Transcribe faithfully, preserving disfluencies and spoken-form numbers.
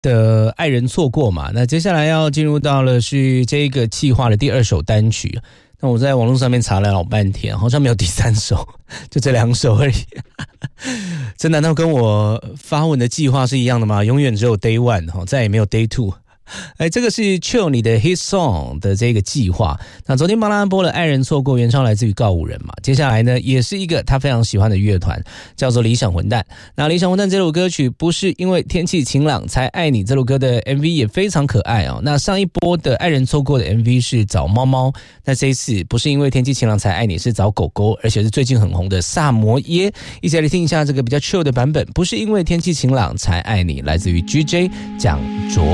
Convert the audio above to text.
的爱人错过嘛，那接下来要进入到了是这个企划的第二首单曲。那我在网络上面查了老半天，好像没有第三首，就这两首而已。这难道跟我发文的计划是一样的吗？永远只有 day one， 再也没有 day two。哎，这个是 Chill 你的 Hit Song 的这个计划。那昨天帮他播了《爱人错过》，原唱来自于告五人嘛。接下来呢，也是一个他非常喜欢的乐团，叫做理想混蛋。那理想混蛋这首歌曲不是因为天气晴朗才爱你，这首歌的 M V 也非常可爱哦。那上一波的《爱人错过》的 M V 是找猫猫，那这一次不是因为天气晴朗才爱你，是找狗狗，而且是最近很红的萨摩耶。一起来听一下这个比较 chill 的版本，不是因为天气晴朗才爱你，来自于 G J 蒋卓。